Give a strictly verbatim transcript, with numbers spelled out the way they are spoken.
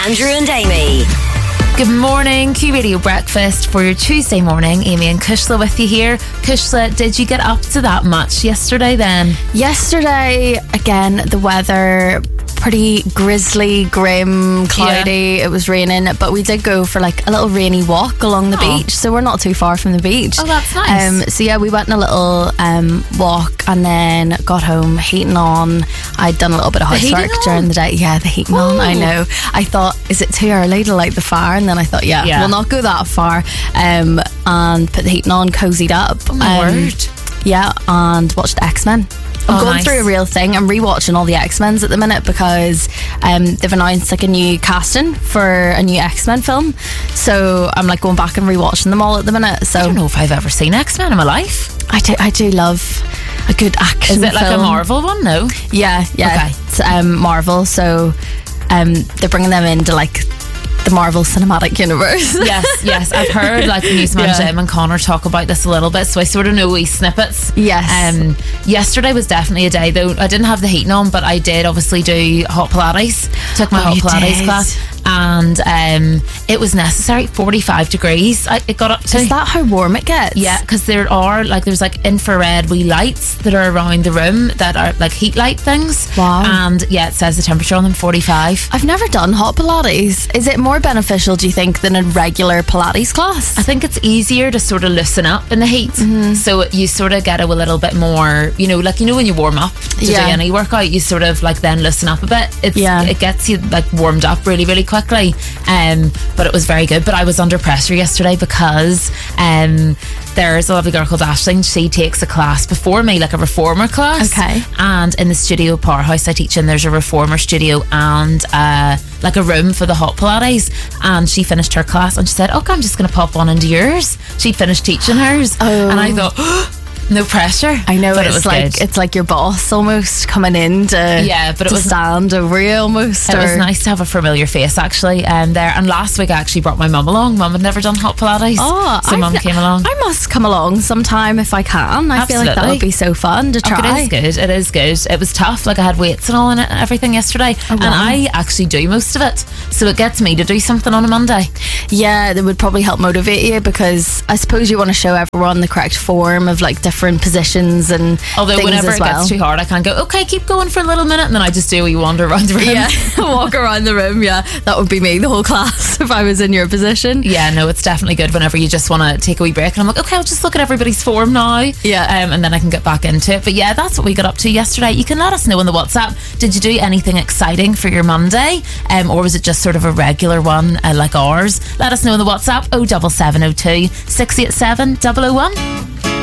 Andrew and Amy. Good morning, Q Radio Breakfast for your Tuesday morning. Amy and Kushla with you here. Kushla, did you get up to that much yesterday then? Yesterday, again, the weather pretty grisly, grim, cloudy. Yeah. It was raining, but we did go for like a little rainy walk along the oh. beach, so we're not too far from the beach. Oh, that's nice. Um, so yeah, we went on a little um, walk and then got home, heating on. I'd done a little bit of housework during the day. Yeah, the heating Ooh. on, I know. I thought, is it too early to light the fire? And then I thought, yeah, yeah. we'll not go that far. Um, and put the heating on, cozied up. Oh my um, word. Yeah, and watched X-Men. I'm oh, going nice. through a real thing. I'm rewatching all the X-Men's at the minute because um, they've announced like a new casting for a new X-Men film. So I'm like going back and rewatching them all at the minute. So I don't know if I've ever seen X-Men in my life. I do, I do love a good action film. Is it like film. a Marvel one? No. Yeah, yeah. Okay. It's um, Marvel. So um, they're bringing them into like the Marvel Cinematic Universe. Yes, yes. I've heard like newsman yeah. Jim and Connor talk about this a little bit, so I sort of know wee snippets. Yes. Um, yesterday was definitely a day, though I didn't have the heating on, but I did obviously do hot Pilates. Took my oh, hot Pilates did. class. And um, it was necessary. forty-five degrees I, it got up to. Is that how warm it gets? Yeah, because there are like there's like infrared wee lights that are around the room that are like heat light things. Wow. And yeah, it says the temperature on them forty-five. I've never done hot Pilates. Is it more beneficial, do you think, than a regular Pilates class? I think it's easier to sort of loosen up in the heat. Mm-hmm. So you sort of get a little bit more, you know, like you know when you warm up to yeah. do any workout, you sort of like then loosen up a bit. It's yeah. it gets you like warmed up really really quick. quickly um, but it was very good. But I was under pressure yesterday because um, there's a lovely girl called Aisling. She takes a class before me, like a reformer class. Okay. And in the studio Powerhouse I teach in, there's a reformer studio and uh, like a room for the hot Pilates. And she finished her class and she said, okay, I'm just going to pop one into yours. She'd finished teaching hers. Oh. And I thought, oh, no pressure. I know, but it's it was like good. It's like your boss almost coming in to, yeah, but it to was, stand over you almost. It or, was nice to have a familiar face actually um, there. And last week I actually brought my mum along. Mum had never done hot Pilates. Oh, so mum came along. I must come along sometime if I can. I Absolutely. feel like that would be so fun to try. Oh, it is good. It is good. It was tough. Like I had weights and all in it and everything yesterday. Oh, wow. And I actually do most of it. So it gets me to do something on a Monday. Yeah, that would probably help motivate you because I suppose you want to show everyone the correct form of like different positions and although things whenever as it well. gets too hard I can't go, okay, keep going for a little minute, and then I just do a wee wander around the room. Yeah, walk around the room. Yeah, that would be me the whole class if I was in your position. Yeah, no, it's definitely good whenever you just want to take a wee break and I'm like, okay, I'll just look at everybody's form now. Yeah. Um, and then I can get back into it. But yeah, that's what we got up to yesterday. You can let us know on the WhatsApp. Did you do anything exciting for your Monday? Um, or was it just sort of a regular one uh, like ours? Let us know on the WhatsApp oh seven seven oh two, six eight seven, double oh one.